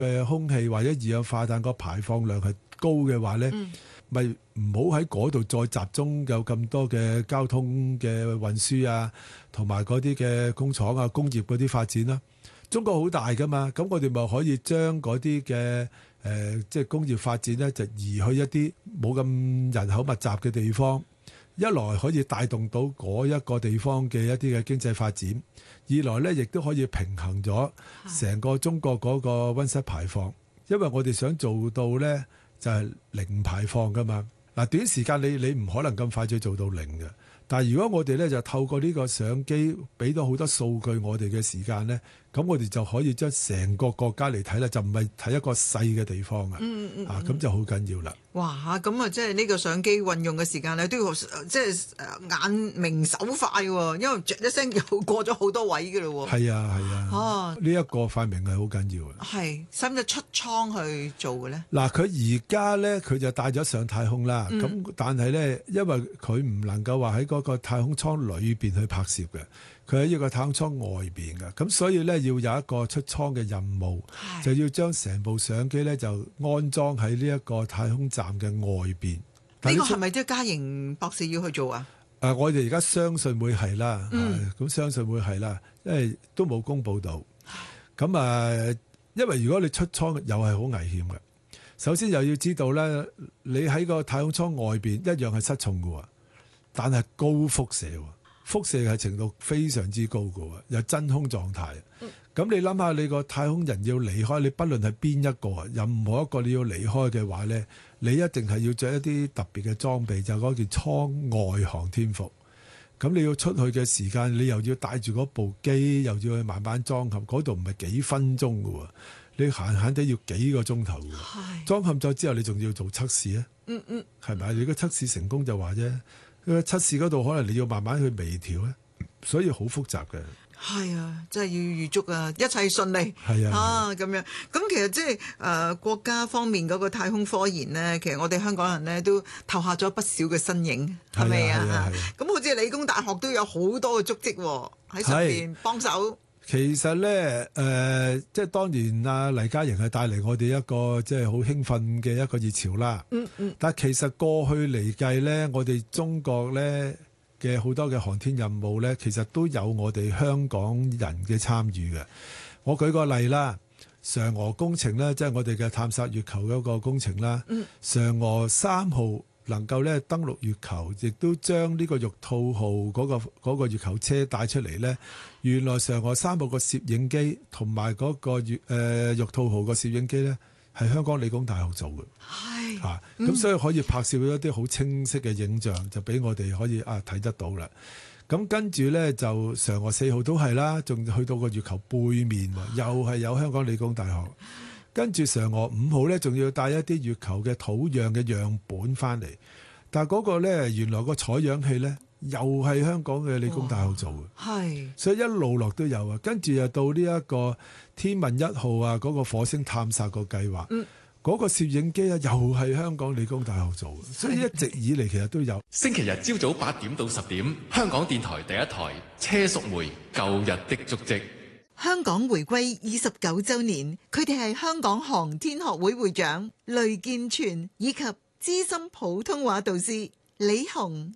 空氣或者二氧化碳個排放量係高嘅話咧，咪唔好喺嗰度再集中有咁多嘅交通嘅運輸啊，同埋嗰啲嘅工廠啊、工業嗰啲發展啦。中國好大噶嘛，咁我哋咪可以將嗰啲嘅即係工業發展咧，就移去一啲冇咁人口密集嘅地方。一來可以帶動到嗰一個地方嘅一啲嘅經濟發展，二來咧亦都可以平衡咗成個中國嗰個溫室排放。因為我哋想做到咧就係零排放噶嘛。嗱，短時間你唔可能咁快就做到零嘅。但係如果我哋咧就透過呢個相機俾到好多數據我哋嘅時間咧，咁我哋就可以將成個國家嚟睇啦，就唔係睇一個細嘅地方啊。咁就好緊要啦。 哇！咁啊，即係呢個相機運用嘅時間咧，都要即係眼明手快喎，因為一聲又過咗好多位嘅咯喎。 係啊。呢一個發明係好緊要嘅。 係，使唔使出艙去做嘅咧？ 嗱，佢而家咧佢就帶咗上太空啦。咁但係咧，因為佢唔能夠話喺嗰個太空艙裏邊去拍攝嘅。佢喺呢個太空艙外邊嘅，咁所以咧要有一個出艙嘅任務，就要將成部相機咧就安裝喺呢一個太空站嘅外邊。 呢個係咪即係嘉瑩博士要去做啊？ 我哋而家相信會係啦，咁相信會係啦，因為都冇公佈到。咁因為如果你出艙又係好危險嘅。首先又要知道咧，你喺個太空艙外邊一樣係失重嘅喎，但係高輻射喎。輻射係程度非常之高嘅喎，有真空狀態。咁你諗下，你個太空人要離開，你不論係邊一個，任何一個你要離開嘅話咧，你一定係要着一啲特別嘅裝備，就嗰件艙外航天服。咁你要出去嘅時間，你又要帶住嗰部機，又要去慢慢裝嵌，嗰度唔係幾分鐘嘅喎，你閒地要幾個鐘頭嘅。裝嵌咗之後，你仲要做測試啊？係咪？如果測試成功就話啫。測試嗰度可能你要慢慢去微調咧，所以好複雜嘅。 係啊，真係要預祝啊，一切順利。 係啊， 咁樣。咁其實即係國家方面嗰個太空科研呢，其實我哋香港人呢都投下咗不少嘅身影，係咪啊？咁好似理工大學都有好多嘅足跡喺上邊幫手。 其實咧，即係當年黎嘉瑩係帶嚟我哋一個即係好興奮嘅一個熱潮啦。但係其實過去嚟計咧，我哋中國咧嘅好多嘅航天任務咧，其實都有我哋香港人嘅參與嘅。我舉個例啦，嫦娥工程咧，即係我哋嘅探索月球嗰個工程啦。嫦娥3號能夠咧登陸月球，亦都將呢個玉兔號嗰個月球車帶出嚟咧。原來嫦娥3號個攝影機同埋嗰個玉兔號個攝影機咧，係香港理工大學做嘅。咁所以可以拍攝到一啲好清晰嘅影像，就俾我哋可以睇得到啦。咁跟住咧就嫦娥4號都係啦，仲去到個月球背面，又係有香港理工大學。跟住嫦娥5號咧，仲要帶一啲月球嘅土壤嘅樣本翻嚟，但係嗰個咧原來個採樣器咧又係香港嘅理工大學做嘅，所以一路落都有啊。跟住又到呢一個天問1號啊，嗰個火星探索個計劃，嗰個攝影機啊又係香港理工大學做嘅，所以一直以嚟其實都有。 星期日朝早8點到10點，香港電台第一台車淑梅舊日的足跡。 香港回歸29週年，佢哋係香港航天學會會長雷健全以及資深普通話導師李紅。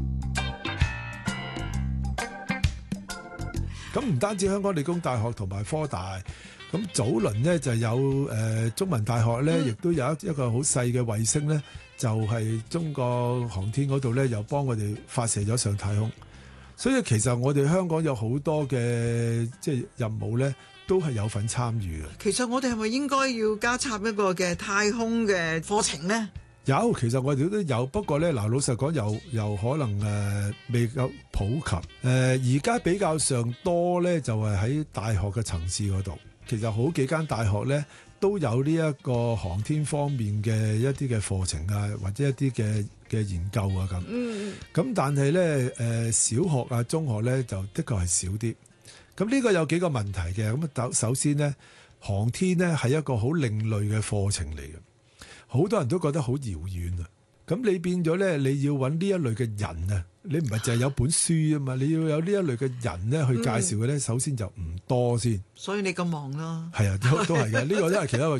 咁唔單止香港理工大學同埋科大，咁早輪呢就有中文大學呢，亦都有一個好細嘅衛星呢，就係中國航天嗰度呢，又幫我哋發射咗上太空。所以其實我哋香港有好多嘅即係任務咧，都係有份參與嘅。 其實我哋係咪應該要加插一個嘅太空嘅課程咧？ 有，其實我哋都有，不過咧嗱，老實講又可能未夠普及。而家比較上多咧，就係喺大學嘅層次嗰度。其實好幾間大學咧都有呢一個航天方面嘅一啲嘅課程啊，或者一啲嘅研究啊咁。咁但係咧小學啊、中學咧就的確係少啲。咁呢個有幾個問題嘅。咁首先咧，航天咧係一個好另類嘅課程嚟嘅，好多人都覺得好遙遠啊。 咁你變咗咧，你要揾呢一類嘅人啊，你唔係淨係有本書啊嘛，你要有呢一類嘅人咧去介紹嘅咧，首先就唔多先。 所以你咁忙咯。 係啊，都係嘅，呢個都係其他一個